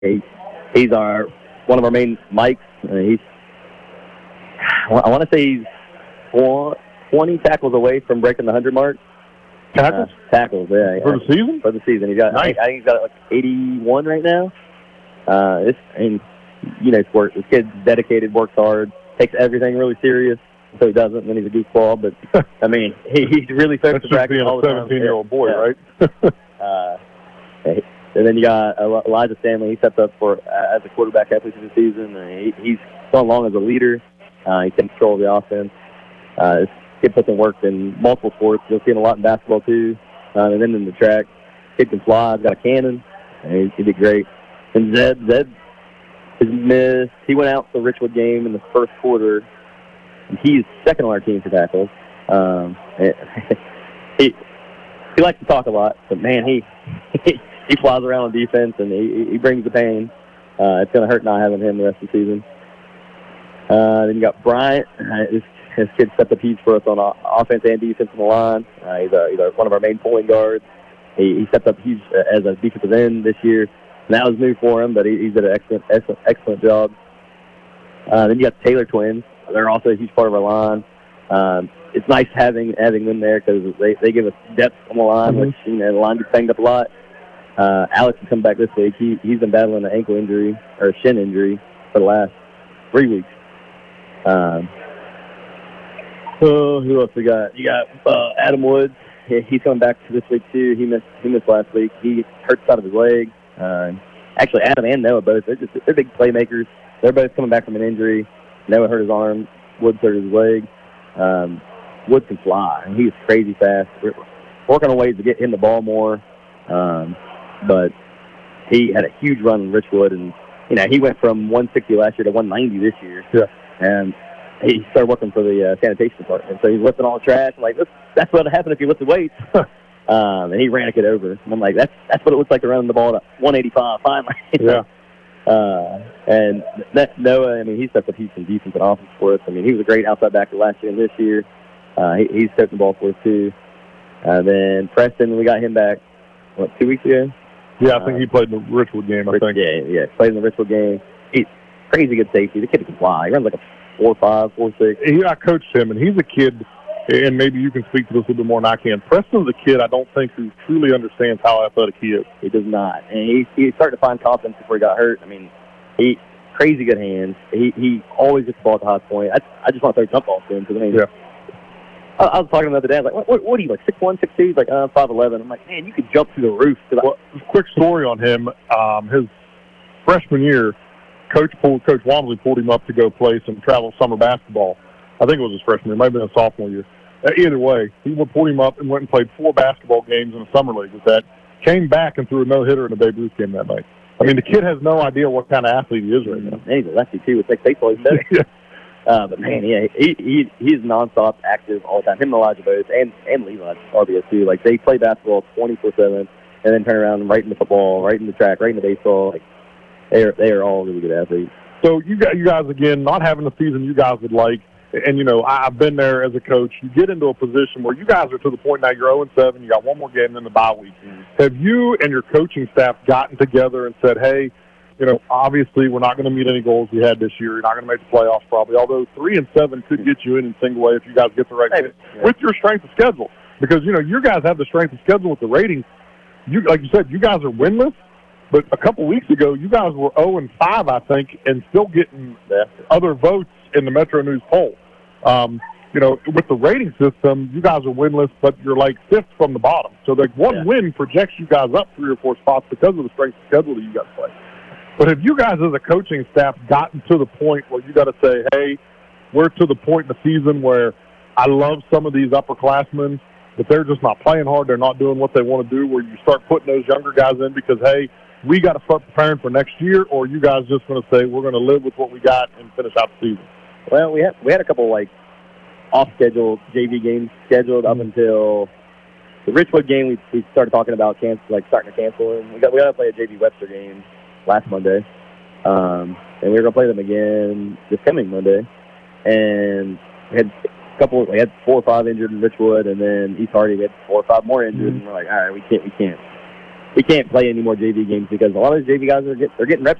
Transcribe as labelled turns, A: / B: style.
A: He's one of our main mics. I want to say he's 20 tackles away from breaking the 100 mark.
B: Tackles?
A: Tackles, yeah.
B: For the season?
A: For the season. He's got,
B: nice.
A: I think he's got like 81 right now. It's work. This kid's dedicated, works hard, takes everything really serious. So he doesn't, and then he's a goofball. But, I mean, he's really focused to practice all the time.
B: That's just being a 17-year-old boy,
A: right? And then you got Elijah Stanley. He stepped up as a quarterback halfway through the season. He's gone along as a leader. He takes control of the offense. This kid puts in work in multiple sports. You'll see him a lot in basketball, too. And then in the track, kid can fly. He's got a cannon. And he did great. And Zed is missed. He went out for the Richwood game in the first quarter. He's second on our team for tackles. He likes to talk a lot, but, man, he flies around on defense, and he brings the pain. It's going to hurt not having him the rest of the season. Then you got Bryant. This kid stepped up huge for us on offense and defense on the line. He's one of our main pulling guards. He stepped up huge as a defensive end this year. And that was new for him, but he did an excellent job. Then you got the Taylor twins. They're also a huge part of our line. It's nice having them there because they give us depth on the line, which the line gets banged up a lot. Alex has come back this week. He's been battling an ankle injury or a shin injury for the last 3 weeks. Who else we got? You got Adam Woods. He's coming back this week too. He missed last week. He hurt the side of his leg. Actually, Adam and Noah both. They're big playmakers. They're both coming back from an injury. Noah hurt his arm. Woods hurt his leg. Woods can fly, and he's crazy fast. We're working on ways to get him the ball more. But he had a huge run in Richwood, and he went from 160 last year to 190 this year.
B: Yeah.
A: And he started working for the sanitation department. So he's lifting all the trash. I'm like, that's what would happen if you lifted weights. And he ran a kid over. And I'm like, that's what it looks like to run the ball at 185 finally.
B: Yeah.
A: And Noah, I mean, he stepped up huge in defense and offense for us. I mean, he was a great outside backer last year and this year. He's stepped the ball for us too. Then Preston, we got him back, 2 weeks ago?
B: Yeah, I think he played in the Richwood game, I think.
A: Yeah, played in the Richwood game. He's crazy good safety. The kid can fly. He runs like a 4.5, 4.6.
B: I coached him, and he's a kid, and maybe you can speak to this a little bit more than I can. Preston's a kid I don't think who truly understands how athletic he is.
A: He does not. And he started to find confidence before he got hurt. I mean, he crazy good hands. He always gets the ball at the high point. I just want to throw jump balls to him because, I mean,
B: yeah.
A: I was talking to him the other day. I was like, what are you, like 6'1", 6'2"? He's like, 5'11". I'm like, man, you could jump through the roof.
B: Well, quick story on him. His freshman year, Coach Walmsley pulled him up to go play some travel summer basketball. I think it was his freshman year. It might have been his sophomore year. Either way, he pulled him up and went and played 4 basketball games in the summer league with that. Came back and threw a no-hitter in a Babe Ruth game that night. I mean, the kid has no idea what kind of athlete he is right now.
A: And he's a lefty, too, with like baseball. Yeah. But, man, yeah, he's nonstop active all the time. Him and Elijah both, and Levi, RBS, too. Like, they play basketball 24/7 and then turn around and right in the football, right in the track, right in the baseball. Like, they are all really good athletes.
B: So you guys, again, not having the season you guys would like, and, I've been there as a coach. You get into a position where you guys are to the point now you're 0-7, you got one more game in the bye week. Mm-hmm. Have you and your coaching staff gotten together and said, hey, obviously we're not going to meet any goals we had this year. You're not going to make the playoffs probably, although 3-7 could get you in single way if you guys get the right fit with your strength of schedule. Because, your guys have the strength of schedule with the ratings. Like you said, you guys are winless. But a couple weeks ago, you guys were 0-5, I think, and still getting other votes in the Metro News poll. With the rating system, you guys are winless, but you're like 5th from the bottom. So like one win projects you guys up 3 or 4 spots because of the strength of schedule that you guys play. But have you guys as a coaching staff gotten to the point where you got to say, hey, we're to the point in the season where I love some of these upperclassmen, but they're just not playing hard. They're not doing what they want to do, where you start putting those younger guys in because, hey, we got to start preparing for next year, or you guys just going to say we're going to live with what we got and finish out the season?
A: Well, we had a couple like off-schedule JV games scheduled up until the Richwood game. We started talking about starting to cancel, and we got to play a JV Webster game last Monday, and we were going to play them again this coming Monday. And we had 4 or 5 injured in Richwood, and then East Hardy we had 4 or 5 more injured, and we're like, all right, we can't. we can't play any more JV games because a lot of those JV guys they're getting reps